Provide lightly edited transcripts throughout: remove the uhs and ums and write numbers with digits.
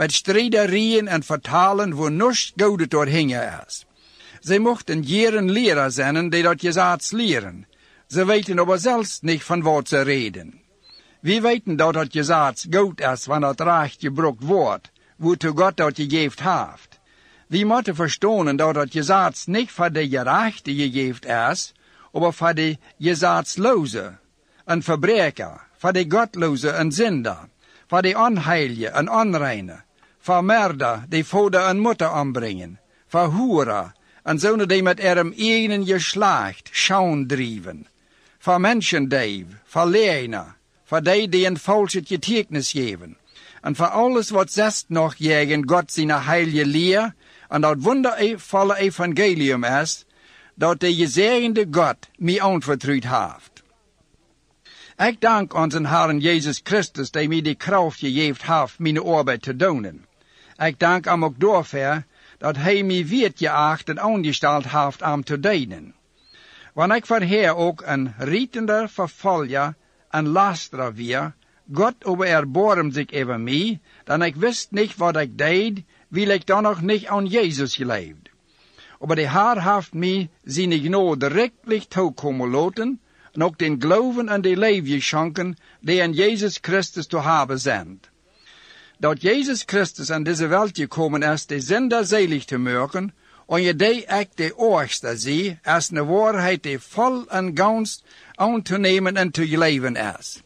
met striderieën en vertalen wo niets goede doorhingen is. Zij mochten jaren leraar zijn die dat Jezaats leren. Ze weten aber zelfs niet van wat ze reden. Wie weten dat het Jezaats goed is wanneer het recht gebruikt wordt, woeto God dat gegeven heeft. Wie moeten verstaan dat het Jezaats niet voor de gerechte gegeven is, aber voor de Jezaatloze, een verbreker, voor de godloze een zinder, voor de onheilige en onreine, voor merder die vader en moeder aanbrengen, voor hoeren en zonen die met ihrem eigen geslacht schaun drijven, voor menschendief, voor leeuwen, voor die een valse getuigenis geven, en voor alles wat zest nog tegen God zijn heilige leer en dat wondervolle evangelium is, dat de gezegende God mij aanvertrouwd heeft. Ik dank onze Herren Jezus Christus die mij de kracht gegeven heeft mijn arbeid te doen. Ik dank hem ook daarvoor dat hij mij weergeacht en aangesteld heeft om te dienen. Want ik verheer ook een rietender vervolger en lasterer weer, God erbarmt zich over mij, dan ik wist niet wat ik deed, wil ik dan nog niet aan Jezus geleefd. Aber de Heer heeft mij zijn genade rechtlich toekomen laten, en ook den geloven en de leven geschonken, die in Jezus Christus te hebben zijn. Dat Jezus Christus aan deze wereld gekomen is, de zinder zelig te maken, en je die ik de oorste zie, als een waarheid die vol en gans aan te nemen en te leven is.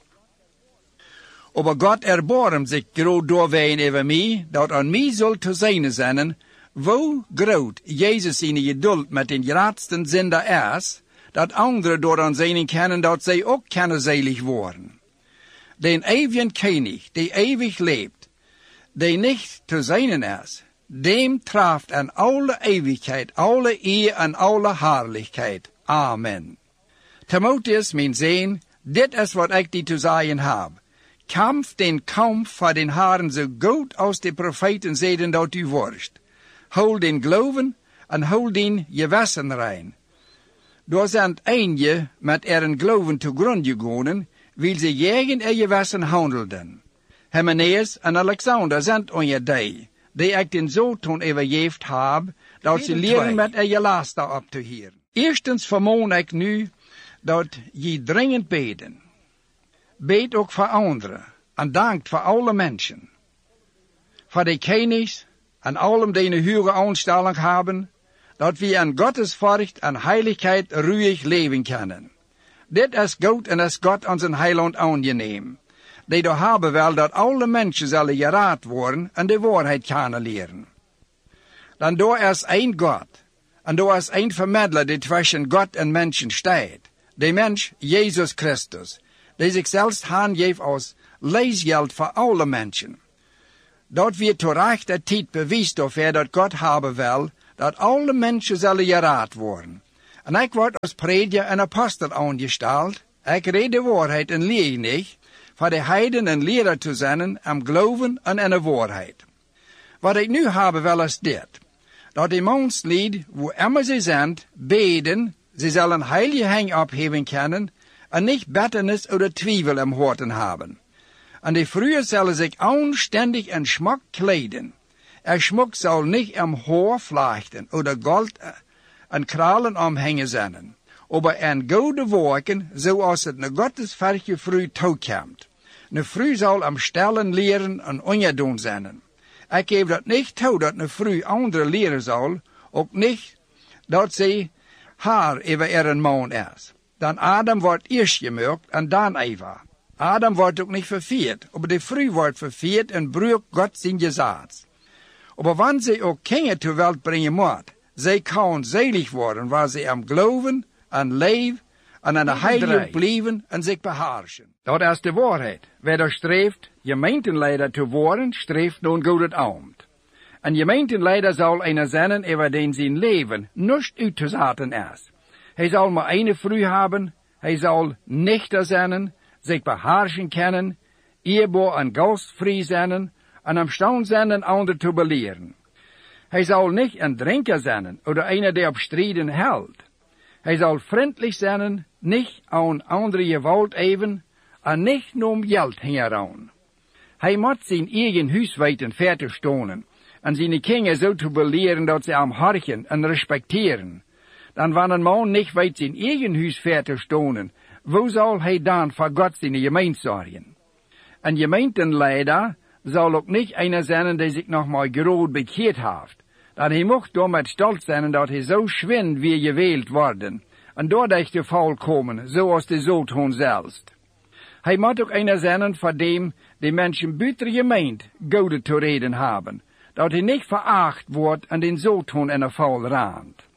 Aber God erbarmt zich groot doorween over mij, dat aan mij zal te zijn zijn, wo groot Jezus zijn geduld met den grootste zinder is, dat anderen door aan zijn kennen dat zij ook kunnen zelig worden. Den eeuwigen König, die eeuwig lebt, die niet te zijn is, dem traft in alle eeuwigheid, alle eer en alle heerlijkheid. Amen. Timotheus, mijn zoon, dit is wat ik die te zeggen heb. Kamp den kamp voor den Herren zo goed als de profeten zeiden dat u worst. Hol den geloven en hol den gewissen rein. Door zijn eindje met ihren geloven te grond gegaan, wil ze jegen gewissen handelden. Hymenaeus en Alexander zijn on die ik den zo toen overgeeft heb, dat ze leren met je laster op te hieren. Eerstens vermoon ik nu, dat je dringend beden. Beet ook voor anderen, en dankt voor alle mensen. Voor de kennis, en allem die een hoge aanstelling hebben, dat we in Gottes furcht en heiligheid ruhig leven kunnen. Dit is goed en is God ons een heiland aangeneem. Die door hebben wel dat alle mensen zullen geraad worden en de waarheid kunnen leren. Dan door is één God, en door is één vermiddelaar die tussen God en mensen staat. De mens, Jezus Christus, die zichzelf aangeeft als leesgeld voor alle mensen. Dat we terecht de tijd bewijst daarvoor dat God hebben wil, dat alle mensen zullen geraad worden. En ik word als prediker en apostel aangesteld. Ik red de waarheid en leer niet, voor de heiden en leraar te zijn, am geloven en in de waarheid. Wat ik nu hebben wil is dit, dat de menslied, wo immer ze zijn, beden, ze zullen heilige hang opheven kunnen, en niet bitternis oder twijfel im Horten hebben. En de vroeger zullen zich aanständig en schmuck kleden. Schmuck zal niet im Haar vlechten oder Gold en kralen omhängen zijn, aber in goede werken, zoals het ne Gottesverke vroeg toekomt. Ne vroeg zal am stellen leren en ongedoen zijn. Ik geef dat niet toe dat ne vroeg andere leren zal, ook niet dat ze haar over ihren man is. Dan Adam wordt eerst gemaakt en dan Eva. Adam wordt ook niet verveerd, aber de vroeg wordt verveerd en bruikt God zijn gezaad. Aber wanneer ze ook kinderen ter wereld brengen moet, zij kan zelig worden waar ze am geloven en leven en aan de heilig blijven en zich beheersen. Dat is de waarheid. Wer er streeft gemeenteleider te worden, streeft nun goed het ambt. Een gemeenteleider zal een zijn over den zijn leven niet uit te zetten is. Hij zal maar een vrouw hebben, hij zal nichter zijn, zich beheersen kunnen, eerbaar en gastvrij zijn, en am staan zijn en anderen te beleren. Hij zal niet een drinker zijn, of een die op strijden houdt. Hij zal vriendelijk zijn, niet aan andere geweld even, en niet om geld hingen. Hij moet zijn eigen huis weten verder stonen, en zijn kinderen zo te beleren dat ze hem horchen en respecteren. Dan wanneer een man niet weet zijn eigen huis verder stonen, wo zal hij dan voor God zijn gemeente zorgen? Een gemeenteleider zal ook niet einer zijn die zich nog maar groot bekeerd heeft. Dan hij mocht door met stolz zijn dat hij zo schwind weer gewählt worden, en doordat de val komen, zoals de zoon zelfs. Hij moet ook einer zijn voor dem die mensen buiten de gemeente goede te reden hebben, dat hij niet veracht wordt en den zoon in de val raakt.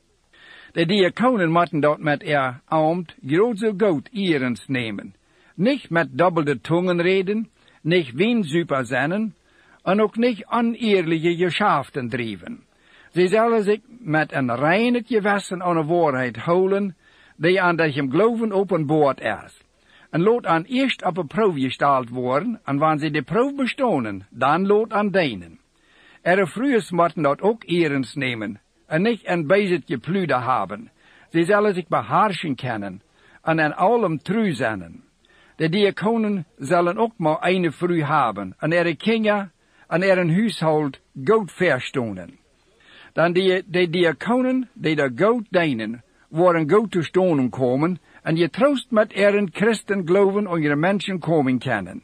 De diakonen moeten dat met ambt groot zo goed erens nemen. Niet met dubbelde tongen reden, niet wienzuiper zijn, en ook niet oneerlijke geschäften drijven. Ze zullen zich met een reine gewissen aan de waarheid houden, die aan dat hem geloven openbaard is. En laat aan eerst op een proef gesteld worden, en wanneer ze de proef bestonen, dan laat aan dienen. Vroegers moeten dat ook erens nemen, en niet een bezig pluder hebben. Ze zullen zich beheerschen kennen, en in allem trouw zijn. De diakonen zullen ook maar een vrouw hebben, en kinderen en een huishoud goed verstonen. Dan de diakonen die daar goed dienen, worden goed te stonen komen, en je troost met een christen geloven onder mensen komen kennen.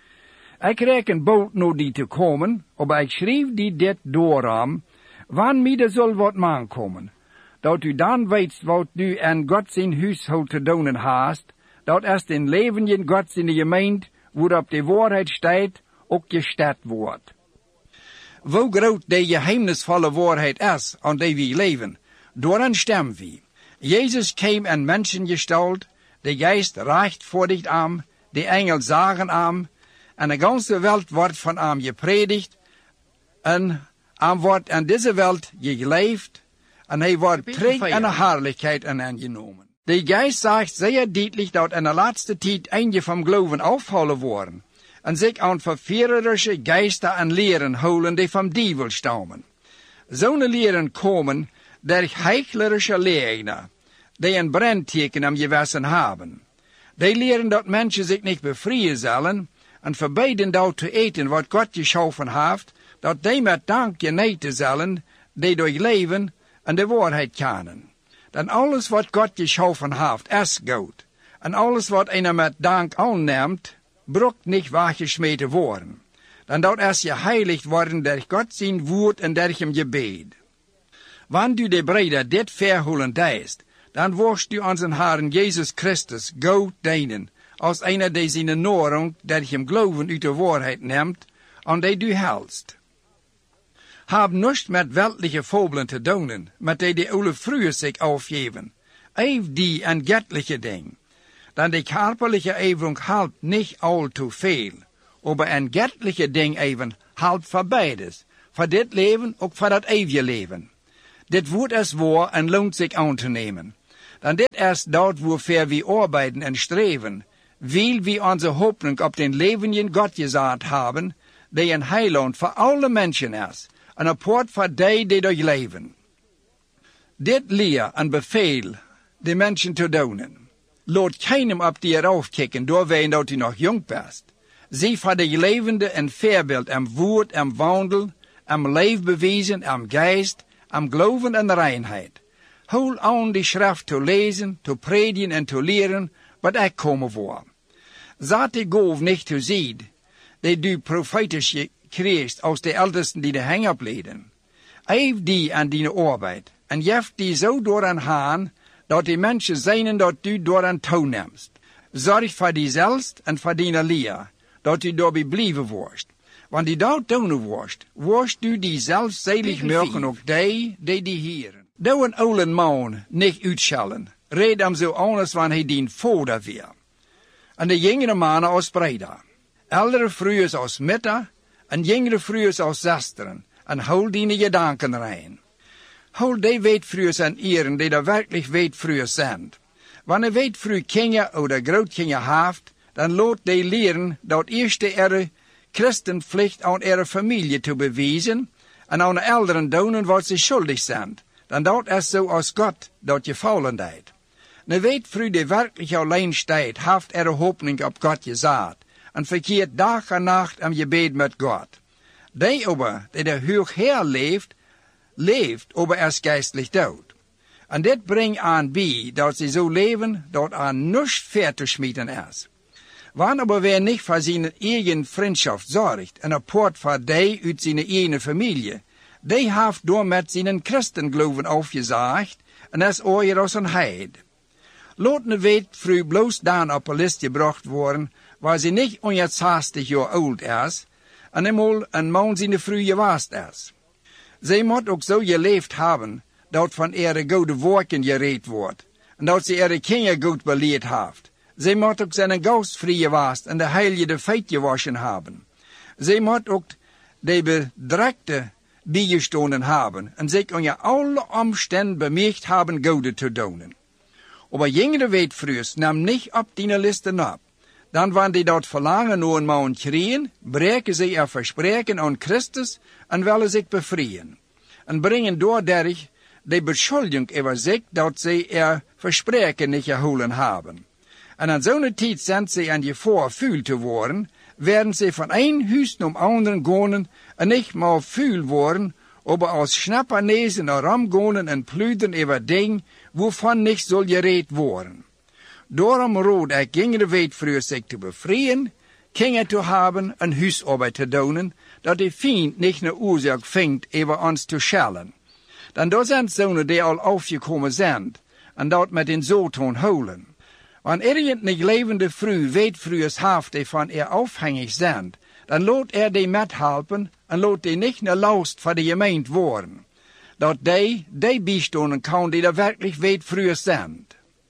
Ik reken bood naar die te komen, maar ik schreef die dit dooram, wanneer er zal wat man komen, dat u dan weet wat u en God zijn huishoud te doen haast, dat is den leven in God zijn gemeente, waarop de waarheid staat, ook gesteld wordt. Wo groot de geheimnisvolle waarheid is, aan die we leven, dooran stemmen we. Jezus kwam in Menschengestalt, de Geist reicht voor dit aan, de Engel zagen aan, en de ganze Welt wordt van hem gepredigt, en hem wordt in deze Welt geleefd, en hij wordt terug in de heerlijkheid aangenomen. De Geist zegt zeer duidelijk dat in de laatste tijd eindje van geloven afvallen worden, en zich aan verführerische Geister en leren holen die van dievel stammen. Zo'n leren komen durch heuchlerische Lehrer, die een brandteken am gewissen hebben. Die leren dat mensen zich niet bevrijen zullen, en verbieden dat te eten wat God geschaffen heeft, dat die met dank geneten zullen, die door leven en de waarheid kennen. Dan alles wat God geschaffen heeft, is goed. En alles wat einer met dank aanneemt, broekt niet weggesmeten worden. Dan dat is geheiligd worden durch God zijn woord en durch hem gebed. Wanneer u de breder dit verholen deist, dan worst u aan zijn Herren Jezus Christus goed dienen, als einer die zijn nahrung durch hem geloven uit de waarheid neemt, en die du helst. Heb niets met weltliche fabelen te doen, met die oude vroeger zich afgeven. Eef die en göttliche ding. Dan de körperliche Eifung helpt nicht allzu veel, aber ein göttliche Ding even helpt voor beides, voor dit leven ook voor dat eeuwige leven. Dit woord is waar en lohnt zich aan te nemen. Dan dit is dat waarvoor we arbeiden en streven, weil we onze Hoffnung op den levenden Gott gezet hebben, die een heiland voor alle mensen is, en een poort voor die durch leven. Dit leer en beveel de mensen te doen. Laat keinem op die raufkicken, doorwegen dat u nog jong bent. Zie voor de levende een voorbeeld am woord, am wandel, am leef bewezen, am geest, am geloven en reinheid. Hol aan die schrift te lezen, te predigen en te leren, wat ik komen voor. Zat die golf niet te zien, die du profetisch kreeg aus de ältesten die de hang opleden. Eif die aan die arbeid, en jeft die zo door aan haan, dat die mensen zijn dat u door aan toenemst. Zorg voor diezelfs en voor die leer, dat u daarbij blijven wordt. Want die dat doen wordt u diezelfs zelig maken ook die hieren. Doe een oude man niet uitschellen, red hem zo anders wanneer hij dien vader weer. En de jongere mannen als breder. Eldere vrouwen als mitter, en jongere vrouwen als zesteren, en hou die gedanken rein. Hol die weetvrouwen en eren die daar werkelijk weetvrouwen zijn. Wanneer weetvrouw kinderen of grootkinderen heeft, dan laat die leren dat eerste christenplicht aan ihre familie te bewijzen en aan de elderen doen wat ze schuldig zijn. Dan dat is zo als God dat je vallen deed. Een weetvrouw die werkelijk alleen staat, heeft ihre hoopning op God gezet en verkeert dag en nacht am gebed met God. Die aber, die der hoogher leeft aber erst geistlich dood. En dit brengt aan bij dat ze zo leven dat aan niets ver te schmieden is. Wanneer aber wer niet voor zijn eigen vriendschaft zorgt en apart voor die uit zijn eigen familie, die heeft door met zijn christengeloven afgezaagd en is ooit als een heid. Laat ne weet vroeg bloos dan op een list gebracht worden, waar ze niet 160 jaar oud is, en eenmaal een man zijn vroeg gewaast is. Zij moet ook zo geleefd hebben, dat van ihre goede werken gereed wordt, en dat ze ihre kinderen goed beleerd heeft. Zij moet ook zijn geest vrij gewaast en de heilige feit gewaschen hebben. Zij moet ook de bedreigde bijgestonden hebben en zich onder alle omstanden bemerkt hebben goede te doen. Aber jengere weet vroeger nam niet op die listen op. Dan wanneer die dat verlangen naar een man kriegen, breken ze er verspreken aan Christus en willen zich bevrijen. En brengen doordat de beschuldiging over zich dat ze er verspreken niet gehouden hebben. En aan zo'n tijd zijn ze aan je voorvuil te worden, werden ze van een huis naar anderen gaan en niet maar vuil worden, aber als schnappernezen naar gaan en pluderen over dingen, waarvan niet zal gereed worden. Daarom rood ik jongere weet vroeger zich te bevrijen, kinderen te hebben en huisarbeid te doen, dat de vriend niet een oorzaak vindt over ons te schellen. Dan dat zijn zonen die al afgekomen zijn, en dat met een zoon houden. Wanneer iemand niet levende vrouw weet vroeger heeft die van afhängig zijn, dan laat die methelpen en laat die niet naar last voor de gemeente worden. Dat die bijstonden kan die er werkelijk weet vroeger zijn.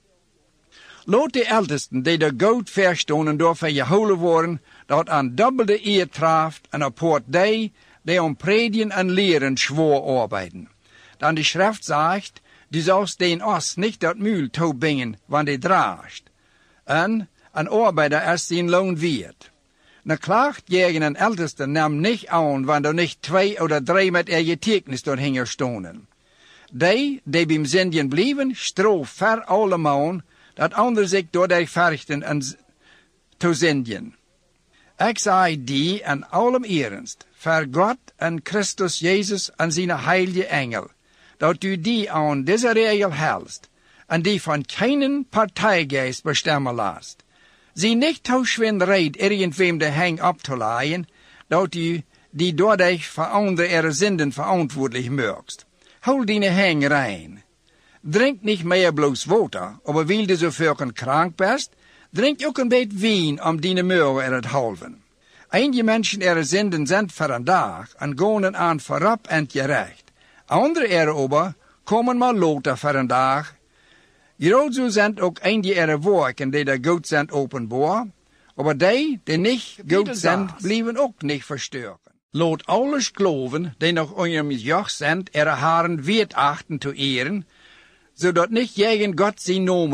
Laat de ältesten die er goed verstonden door gehouden worden, dat aan dubbelde eer traft en apart die om predigen en leren zwaar arbeiden. Dan de schrift zegt, du sollst den os niet dat muil toebingen, wanneer die draagt. En een arbeider is zijn loon waard. Een klacht tegen een ältesten nam niet aan, wanneer er niet 2 of 3 met getuigenis doorheen stonden. Die bij zendien blijven, stroof ver allemaal, dat anderen zich door die verrichten en te zendien. Ik zei die en allem ernst, voor God en Christus Jezus en zijn heilige engel, dat u die aan deze regel helst, en die van keinen partijgeest bestemmen laat. Zie niet toeschwindereid irgendwem de hang op te laaien, dat u die doordat voor andere ihre zinden verantwoordelijk maakt. Hou die hang rein. Drink niet meer bloos water, aber wil du zoveel krank best, drink ook een beetje wien om die morgen er het halven. Einige mensen ihre zinden zijn voor een dag en gaan aan voorop en gerecht. Andere erover komen maar later voor een dag. Groot zo zijn ook eindige ihre werken die er goed zijn openbaar, aber die niet goed zijn, blijven ook niet verstoken. Laat alles geloven die nog onder joch zijn, ihre haren weert achten te eren, zodat niet tegen God zijn nomen